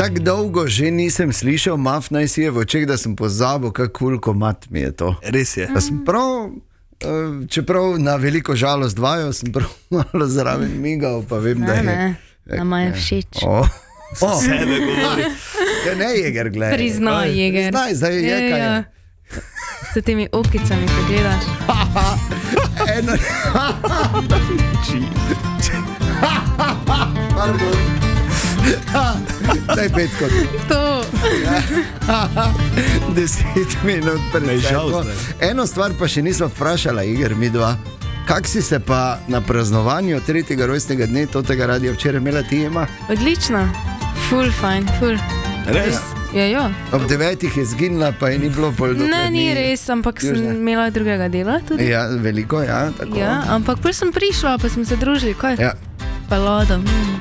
tako dolgo že nisem slišal, maf naj si je v očeh, da sem pozabil, kako kul komat mi je to. Res je. Da sem prav, čeprav na veliko žalost dvajo, sem prav malo zraven migal, pa vem, da je. Ne, nama je všeč. Sebe govori. Ne, Jeger, gledaj. Priznaj, Jeger. Priznaj, zdaj je kaj. Ja. S temi okicami, ko gledaš. Eno. Daj petko. To. 10 minut pred žal. Eno stvar pa še nismo vprašala, Iger, mi dva. Kak si se pa na praznovanju 3. rojstnega dne tega radia včeraj imela ti ima? Odlično. Ful, fajn, ful. Res? Ja. Ob 9 je zginila, pa je ni bilo pol dokler. Ne, ni res, ampak sem imela drugega dela tudi. Ja, veliko, ja, tako. Ja, ampak prvi sem prišla, pa smo se družili, kaj? Ja. Pa Lado.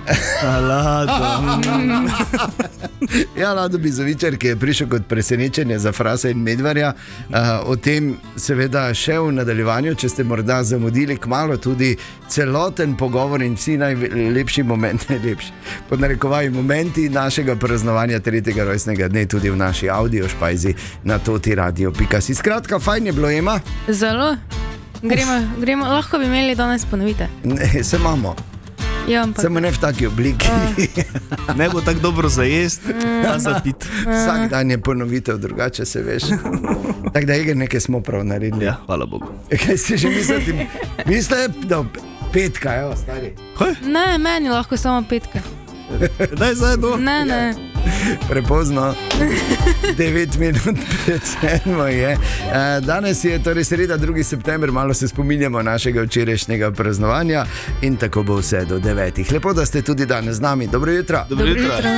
Ja, Lado Bizovičar, ki je prišel kot presenečenje za Frasa in Medvarja. O tem seveda še v nadaljevanju, če ste morda zamudili kmalu tudi celoten pogovor in vsi najlepši momenti, najlepši pod narekovaji momenti našega praznovanja 3. rojstnega dne tudi v naši audio špajzi na totiradio.si. Skratka, fajn je bilo, Ema? Zelo. Gremo, lahko bi imeli danes ponovite. Ne, se imamo. Ja, ampak... Samo ne v taki obliki. Ne bo tako dobro za jesti, a za pit. Vsak dan je ponovitev, drugače se veš. Tako da je nekaj smo prav naredili. Ja, hvala Bogu. Kaj si že mislil? Mislil, da petka, evo, stari. Ne, meni lahko samo petka. Daj zdaj do. Ne. Prepozno. 9 minut pred 7 je. Danes je torej sreda, 2. september, malo se spominjamo našega včerajšnjega praznovanja in tako bo vse do 9. Lepo, da ste tudi danes z nami. Dobro jutro. Dobro jutro.